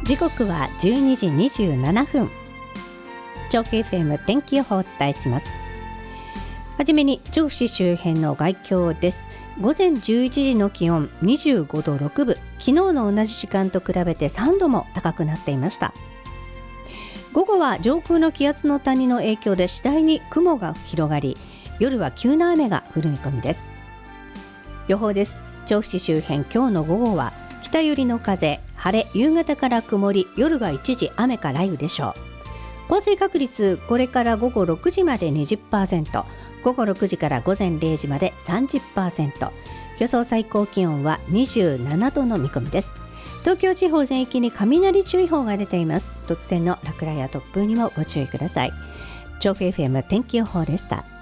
時刻は12時27分。調布 FM 天気予報をお伝えします。はじめに調布市周辺の概況です。午前11時の気温25度6分、昨日の同じ時間と比べて3度も高くなっていました。午後は上空の気圧の谷の影響で次第に雲が広がり、夜は急な雨が降る見込みです。予報です。調布市周辺、今日の午後は北寄りの風、晴れ、夕方から曇り、夜は一時雨か雷雨でしょう。降水確率、これから午後6時まで 20%、午後6時から午前0時まで 30%、予想最高気温は27度の見込みです。東京地方全域に雷注意報が出ています。突然の落雷や突風にもご注意ください。調布 FM 天気予報でした。